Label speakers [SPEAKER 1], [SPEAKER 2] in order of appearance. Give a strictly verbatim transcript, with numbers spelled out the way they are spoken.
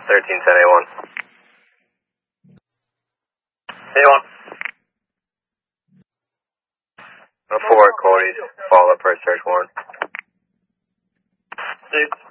[SPEAKER 1] thirteen ten A one. A one. Four Corey's follow up for a search warrant. Six.